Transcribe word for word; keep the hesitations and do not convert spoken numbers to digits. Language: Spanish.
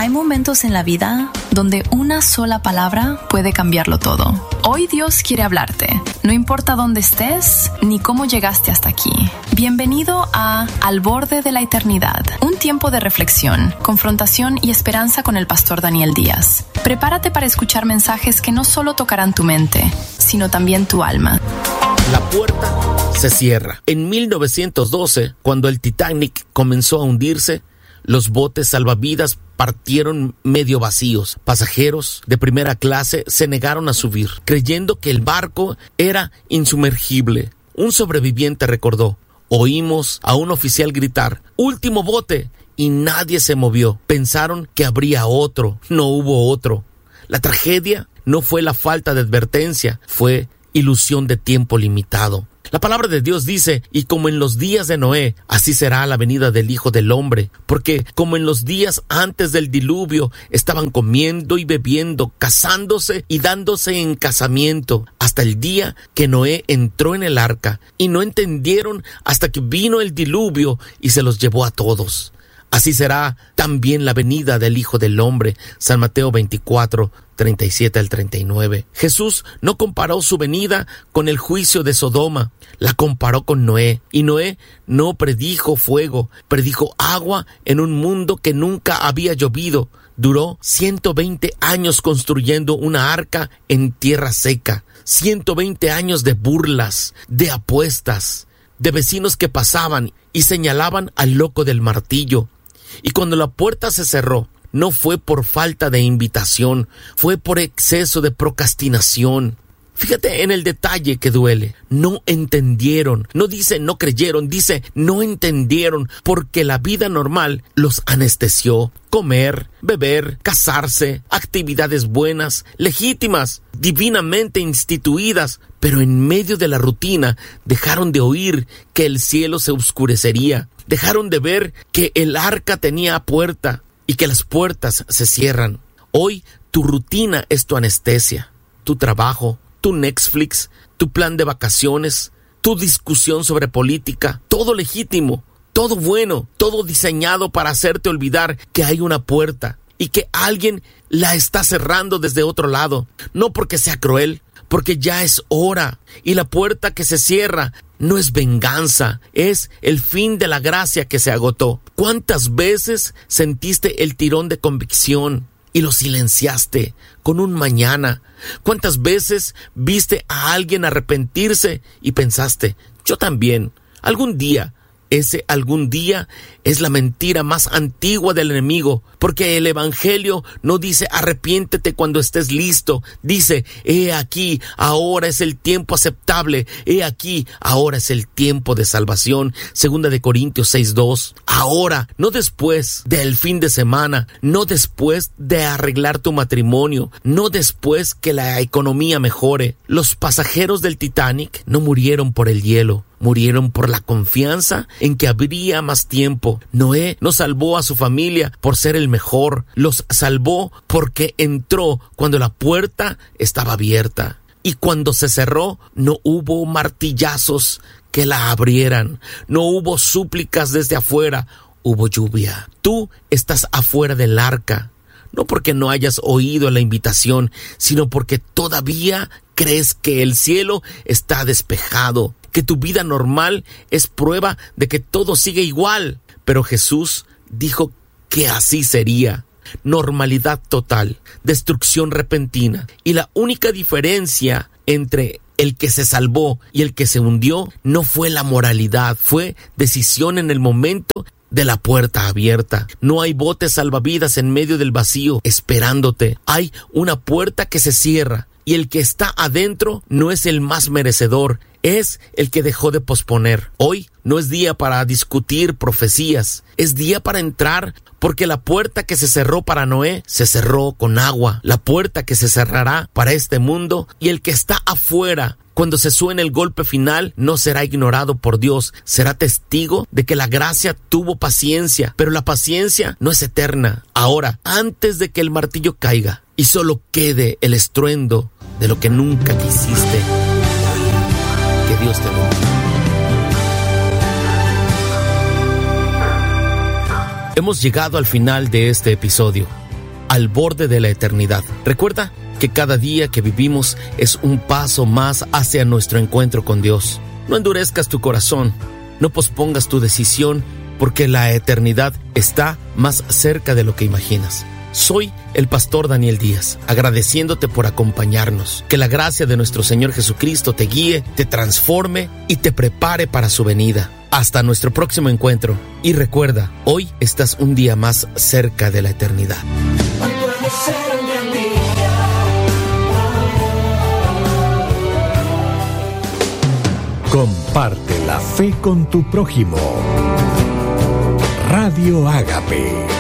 Hay momentos en la vida donde una sola palabra puede cambiarlo todo. Hoy Dios quiere hablarte. No importa dónde estés ni cómo llegaste hasta aquí. Bienvenido a Al Borde de la Eternidad, un tiempo de reflexión, confrontación y esperanza con el pastor Daniel Díaz. Prepárate para escuchar mensajes que no solo tocarán tu mente, sino también tu alma. La puerta se cierra. En mil novecientos doce, cuando el Titanic comenzó a hundirse, los botes salvavidas partieron medio vacíos. Pasajeros de primera clase se negaron a subir, creyendo que el barco era insumergible. Un sobreviviente recordó: oímos a un oficial gritar, «¡Último bote!», y nadie se movió. Pensaron que habría otro. No hubo otro. La tragedia no fue la falta de advertencia, fue ilusión de tiempo limitado. La palabra de Dios dice: y como en los días de Noé, así será la venida del Hijo del Hombre. Porque como en los días antes del diluvio, estaban comiendo y bebiendo, casándose y dándose en casamiento, hasta el día que Noé entró en el arca, y no entendieron hasta que vino el diluvio y se los llevó a todos. Así será también la venida del Hijo del Hombre. San Mateo veinticuatro, treinta y siete al treinta y nueve. Jesús no comparó su venida con el juicio de Sodoma, la comparó con Noé. Y Noé no predijo fuego, predijo agua en un mundo que nunca había llovido. Duró ciento veinte años construyendo una arca en tierra seca. ciento veinte años de burlas, de apuestas, de vecinos que pasaban y señalaban al loco del martillo. Y cuando la puerta se cerró, no fue por falta de invitación, fue por exceso de procrastinación. Fíjate en el detalle que duele. No entendieron. No dice no creyeron, dice no entendieron, porque la vida normal los anestesió. Comer, beber, casarse, actividades buenas, legítimas, divinamente instituidas, pero en medio de la rutina dejaron de oír que el cielo se oscurecería. Dejaron de ver que el arca tenía puerta y que las puertas se cierran. Hoy tu rutina es tu anestesia, tu trabajo, tu Netflix, tu plan de vacaciones, tu discusión sobre política, todo legítimo, todo bueno, todo diseñado para hacerte olvidar que hay una puerta y que alguien la está cerrando desde otro lado. No porque sea cruel, porque ya es hora, y la puerta que se cierra no es venganza, es el fin de la gracia que se agotó. ¿Cuántas veces sentiste el tirón de convicción y lo silenciaste con un mañana? ¿Cuántas veces viste a alguien arrepentirse y pensaste, yo también, algún día? Ese algún día es la mentira más antigua del enemigo, porque el evangelio no dice arrepiéntete cuando estés listo, dice he aquí, ahora es el tiempo aceptable, he aquí, ahora es el tiempo de salvación. Segunda de Corintios seis dos. Ahora, no después del fin de semana, no después de arreglar tu matrimonio, no después que la economía mejore. Los pasajeros del Titanic no murieron por el hielo, murieron por la confianza en que habría más tiempo. Noé no salvó a su familia por ser el mejor, los salvó porque entró cuando la puerta estaba abierta. Y cuando se cerró, no hubo martillazos que la abrieran, no hubo súplicas desde afuera, hubo lluvia. Tú estás afuera del arca, no porque no hayas oído la invitación, sino porque todavía crees que el cielo está despejado, que tu vida normal es prueba de que todo sigue igual. Pero Jesús dijo que así sería. Normalidad total, destrucción repentina. Y la única diferencia entre el que se salvó y el que se hundió no fue la moralidad, fue decisión en el momento de la puerta abierta. No hay botes salvavidas en medio del vacío esperándote. Hay una puerta que se cierra y el que está adentro no es el más merecedor, es el que dejó de posponer. Hoy no es día para discutir profecías, es día para entrar, porque la puerta que se cerró para Noé se cerró con agua. La puerta que se cerrará para este mundo, y el que está afuera cuando se suene el golpe final no será ignorado por Dios, será testigo de que la gracia tuvo paciencia, pero la paciencia no es eterna. Ahora, antes de que el martillo caiga y solo quede el estruendo de lo que nunca quisiste, que Dios te bendiga. Hemos llegado al final de este episodio. al borde de la eternidad. Recuerda que cada día que vivimos es un paso más hacia nuestro encuentro con Dios. No endurezcas tu corazón, no pospongas tu decisión, porque la eternidad está más cerca de lo que imaginas. Soy el pastor Daniel Díaz, agradeciéndote por acompañarnos. Que la gracia de nuestro Señor Jesucristo te guíe, te transforme y te prepare para su venida. Hasta nuestro próximo encuentro. Y recuerda, hoy estás un día más cerca de la eternidad. Comparte la fe con tu prójimo. Radio Ágape.